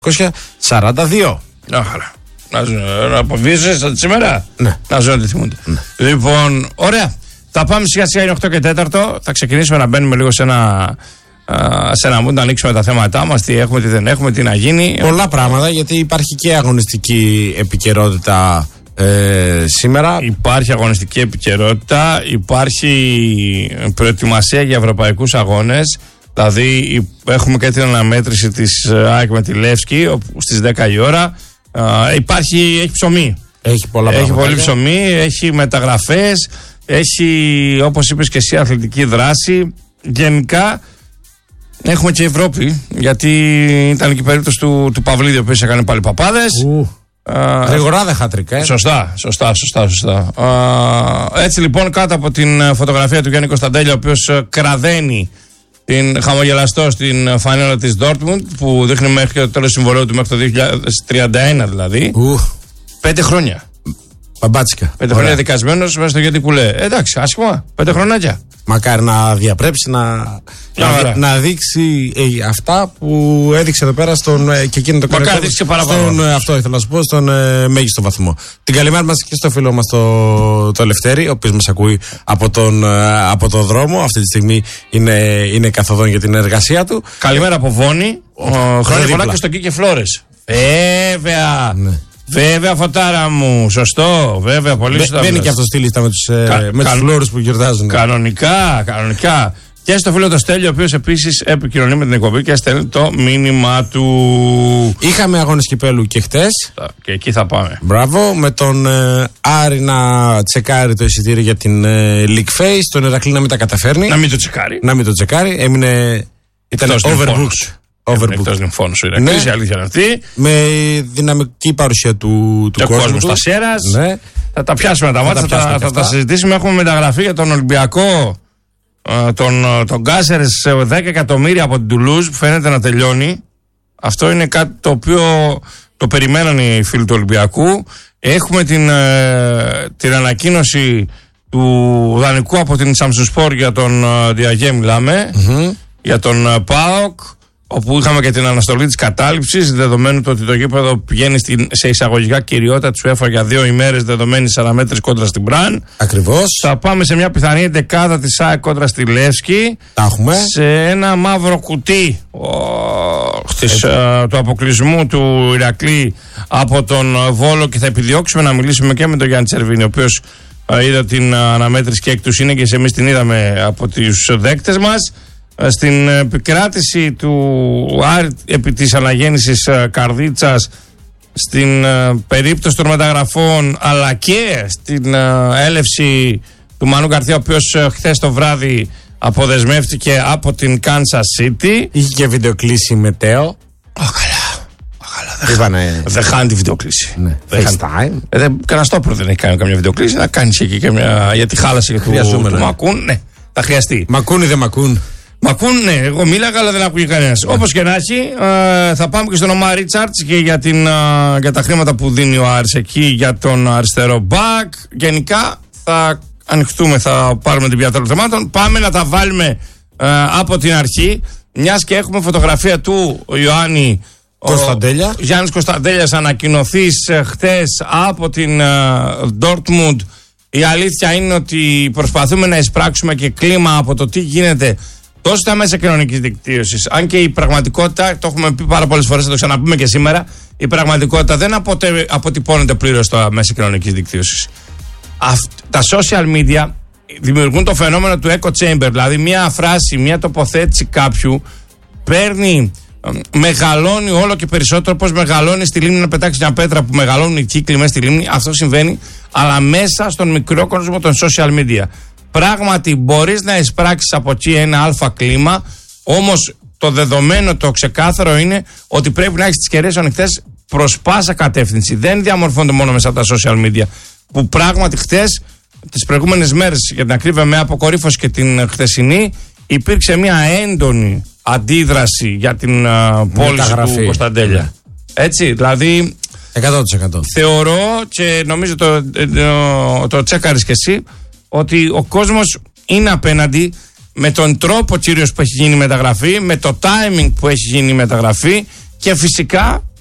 42. Να αποβίσεις σήμερα. Ναι. Να ζω ότι θυμούνται. Ναι. Λοιπόν, ωραία. Θα πάμε σιγά σιγά, είναι 8 και 4. Θα ξεκινήσουμε να μπαίνουμε λίγο σε ένα mood, να ανοίξουμε τα θέματά μας. Τι έχουμε, τι δεν έχουμε, τι να γίνει. Πολλά πράγματα, γιατί υπάρχει και αγωνιστική επικαιρότητα σήμερα. Υπάρχει αγωνιστική επικαιρότητα. Υπάρχει προετοιμασία για ευρωπαϊκούς αγώνες. Δηλαδή έχουμε και την αναμέτρηση της ΑΕΚ με τη Λεύσκη, όπου στις 10 η ώρα. Έχει ψωμί. Έχει πολλά πράγματα. Έχει πολύ ψωμί, έχει μεταγραφές, έχει, όπως είπες και εσύ, αθλητική δράση. Γενικά έχουμε και Ευρώπη, γιατί ήταν και η περίπτωση του Παυλίδη, ο οποίος έκανε πάλι παπάδες. Γρηγοράδα χατρικά. Σωστά. Έτσι λοιπόν, κάτω από την φωτογραφία του Γιάννη Κωνσταντέλια, ο οποίος κραδένει την χαμογελαστό στην φανέλα της Dortmund, που δείχνει μέχρι το τέλος συμβολέου του, μέχρι το 2031 δηλαδή. 5 χρόνια. Μπαμπάτσικα. 5 χρόνια δικασμένος μέσα στο γιατί κουλέ. Εντάξει, άσχημα. 5 χρονάκια. Μακάρι να διαπρέψει, να δείξει αυτά που έδειξε εδώ πέρα και εκείνο το μακάρι δείξει παραπάνω. Αυτό ήθελα να σου πω, στον μέγιστο βαθμό. Την καλημέρα μας και στο φίλο μας το Λευτέρη, ο οποίος μας ακούει από τον δρόμο. Αυτή τη στιγμή είναι καθοδόν για την εργασία του. Καλημέρα από Βόνη. Χρόνια πολλά και στον Κίκε Φλόρες. Βέβαια. Ναι. Βέβαια, φωτάρα μου, σωστό, βέβαια, πολύ σωστό. Δεν είναι και αυτό στη λίστα με τους φλόρους που γιορτάζουν. Κανονικά. Και στο φίλο το Στέλιο, ο οποίος επίσης επικοινωνεί με την εκπομπή και στέλνει το μήνυμα του. Είχαμε αγώνες κυπέλου και χτες. Και εκεί θα πάμε. Μπράβο, με τον Άρη να τσεκάρει το εισιτήριο για την League Face, τον Ηρακλή να μην τα καταφέρνει. Να μην το τσεκάρει. Ήταν overbooked. Εκτός νυμφώνου σου Ηρακλής, η αλήθεια είναι αυτή. Με δυναμική παρουσία του κόσμου στα Σέρας. Ναι. Θα τα πιάσουμε τα μάτια, θα τα συζητήσουμε. Έχουμε μεταγραφή για τον Ολυμπιακό, τον Κάσερες, σε 10 εκατομμύρια από την Τουλούζ, που φαίνεται να τελειώνει. Αυτό είναι κάτι το οποίο το περιμέναν οι φίλοι του Ολυμπιακού. Έχουμε την ανακοίνωση του δανεικού από την Samsung για τον Διαγέ, μιλάμε, για τον ΠΑΟΚ, όπου είχαμε και την αναστολή της κατάληψης, δεδομένου ότι το γήπεδο πηγαίνει σε εισαγωγικά κυριότητα της UEFA για 2 ημέρες, δεδομένης αναμέτρησης κόντρα στην Μπραν. Ακριβώς. Θα πάμε σε μια πιθανή εντεκάδα της ΑΕΚ κόντρα στη Λεύσκη. Τα έχουμε. Σε ένα μαύρο κουτί του αποκλεισμού του Ηρακλή από τον Βόλο, και θα επιδιώξουμε να μιλήσουμε και με τον Γιάννη Τσερβίνη, ο οποίος είδα την αναμέτρηση και εκ του είναι, και εμείς την είδαμε από τους δέκτες μας. Στην επικράτηση του Άρη επί της αναγέννησης Καρδίτσας, στην περίπτωση των μεταγραφών, αλλά και στην έλευση του Μανού Γκαρθία, ο οποίος χθες το βράδυ αποδεσμεύτηκε από την Kansas City. Είχε και βιντεοκλήση με Τέο. Δεν χάνει τη βιντεοκλήση. Ναι. FaceTime. Κανένα στόπρο δεν έχει κάνει καμιά βιντεοκλήση. Να κάνει εκεί και μια, γιατί χάλασε του Μακούν. Ναι, θα χρειαστεί. Μακούν ή δεν μακούν. Μακούν, ναι, εγώ μίλαγα, αλλά δεν ακούει κανένας. Όπως και να έχει, θα πάμε και στον Ομάρ Ρίτσαρτς και για τα χρήματα που δίνει ο Άρης εκεί για τον αριστερό μπακ. Γενικά θα ανοιχτούμε, θα πάρουμε την πιάτα των θεμάτων. Πάμε να τα βάλουμε από την αρχή, μιας και έχουμε φωτογραφία του Ιωάννη Κωνσταντέλια. Γιάννης Κωνσταντέλιας, ανακοινωθείς χτες από την Dortmund. Η αλήθεια είναι ότι προσπαθούμε να εισπράξουμε και κλίμα από το τι γίνεται τόσο στα μέσα κοινωνικής δικτύωσης, αν και η πραγματικότητα, το έχουμε πει πάρα πολλές φορές, θα το ξαναπούμε και σήμερα, η πραγματικότητα δεν αποτυπώνεται πλήρως στα μέσα κοινωνικής δικτύωσης. Τα social media δημιουργούν το φαινόμενο του echo chamber, δηλαδή μια φράση, μια τοποθέτηση κάποιου παίρνει, μεγαλώνει όλο και περισσότερο, πώς μεγαλώνει στη λίμνη να πετάξει μια πέτρα που μεγαλώνουν οι κύκλοι μέσα στη λίμνη. Αυτό συμβαίνει, αλλά μέσα στον μικρό κόσμο των social media. Πράγματι μπορείς να εισπράξεις από εκεί ένα αλφα κλίμα, όμως το δεδομένο, το ξεκάθαρο είναι ότι πρέπει να έχεις τις κεραίες ανοιχτές προς πάσα κατεύθυνση. Δεν διαμορφώνται μόνο μέσα από τα social media, που πράγματι χτες, τις προηγούμενες μέρες, για την ακρίβεια με αποκορύφωση και την χτεσινή, υπήρξε μια έντονη αντίδραση για την πώληση του Κωνσταντέλια. Έτσι, δηλαδή 100%. Θεωρώ, και νομίζω το τσέκαρες και εσύ, ότι ο κόσμος είναι απέναντι, με τον τρόπο κυρίως που έχει γίνει η μεταγραφή, με το timing που έχει γίνει η μεταγραφή, και φυσικά